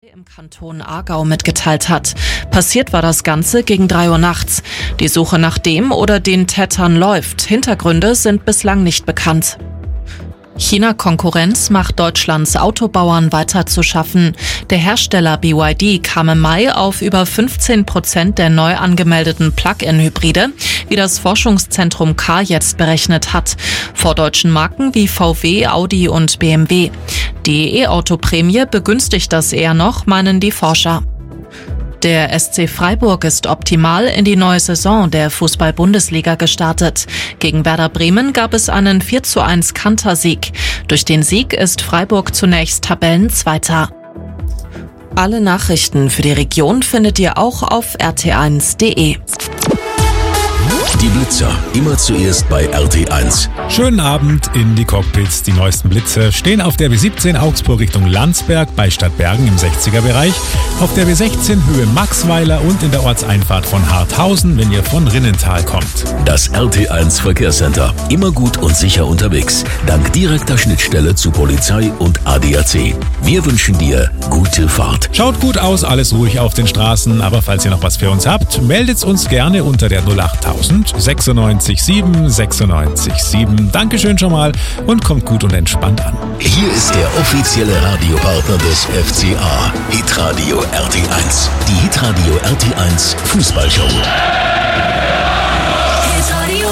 im Kanton Aargau mitgeteilt hat. Passiert war das Ganze gegen 3 Uhr nachts. Die Suche nach dem oder den Tätern läuft. Hintergründe sind bislang nicht bekannt. China-Konkurrenz macht Deutschlands Autobauern weiter zu schaffen. Der Hersteller BYD kam im Mai auf über 15% der neu angemeldeten Plug-in-Hybride, wie das Forschungszentrum K jetzt berechnet hat, vor deutschen Marken wie VW, Audi und BMW. Die E-Auto-Prämie begünstigt das eher noch, meinen die Forscher. Der SC Freiburg ist optimal in die neue Saison der Fußball-Bundesliga gestartet. Gegen Werder Bremen gab es einen 4:1 Kantersieg. Durch den Sieg ist Freiburg zunächst Tabellenzweiter. Alle Nachrichten für die Region findet ihr auch auf rt1.de. Die Blitzer, immer zuerst bei RT1. Schönen Abend in die Cockpits. Die neuesten Blitze stehen auf der B17 Augsburg Richtung Landsberg bei Stadtbergen im 60er-Bereich, auf der B16 Höhe Maxweiler und in der Ortseinfahrt von Harthausen, wenn ihr von Rinnental kommt. Das RT1 Verkehrscenter. Immer gut und sicher unterwegs. Dank direkter Schnittstelle zu Polizei und ADAC. Wir wünschen dir gute Fahrt. Schaut gut aus, alles ruhig auf den Straßen, aber falls ihr noch was für uns habt, meldet uns gerne unter der 08000 96 7 96 7. Dankeschön schon mal und kommt gut und entspannt an. Hier ist der offizielle Radiopartner des FCA, Hitradio RT1. Die Hitradio RT1 Fußballshow. Hitradio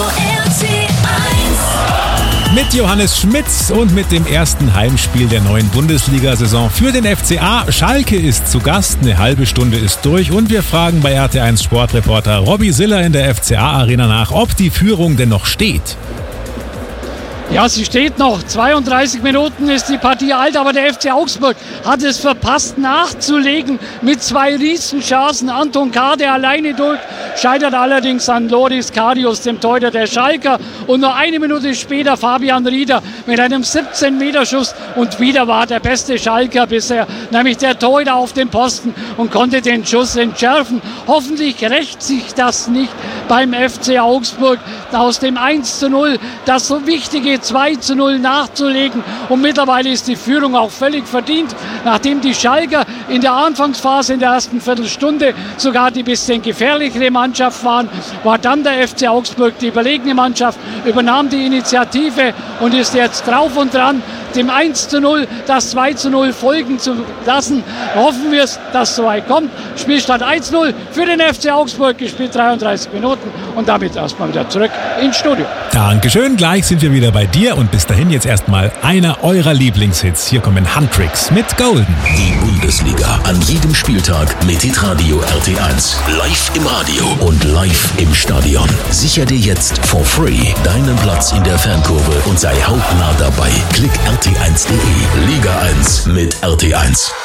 RT1. Mit Johannes Schmitz und mit dem ersten Heimspiel der neuen Bundesliga-Saison für den FCA. Schalke ist zu Gast, eine halbe Stunde ist durch und wir fragen bei RT1 Sportreporter Robby Siller in der FCA-Arena nach, ob die Führung denn noch steht. Ja, sie steht noch. 32 Minuten ist die Partie alt, aber der FC Augsburg hat es verpasst nachzulegen mit 2 Riesenchancen. Anton K., der alleine durch, scheitert allerdings an Loris Karius, dem Torhüter der Schalker. Und nur eine Minute später Fabian Rieder mit einem 17-Meter-Schuss. Und wieder war der beste Schalker bisher, nämlich der Torhüter auf dem Posten und konnte den Schuss entschärfen. Hoffentlich rächt sich das nicht beim FC Augsburg, aus dem 1:0 das so wichtige 2:0 nachzulegen. Und mittlerweile ist die Führung auch völlig verdient, nachdem die Schalker in der Anfangsphase, in der ersten Viertelstunde sogar die bisschen gefährlichere Mannschaft waren, war dann der FC Augsburg die überlegene Mannschaft, übernahm die Initiative und ist jetzt drauf und dran, dem 1:0 das 2:0 folgen zu lassen. Hoffen wir es, dass es so weit kommt. Spielstand 1:0 für den FC Augsburg, gespielt 33 Minuten und damit erstmal wieder zurück ins Studio. Dankeschön, gleich sind wir wieder bei dir und bis dahin jetzt erstmal einer eurer Lieblingshits. Hier kommen Huntrix mit Golden. Die Bundesliga an jedem Spieltag mit Hitradio RT1. Live im Radio und live im Stadion. Sicher dir jetzt for free deinen Platz in der Fankurve und sei hautnah dabei. Klick RT1.de. Liga 1 mit RT1.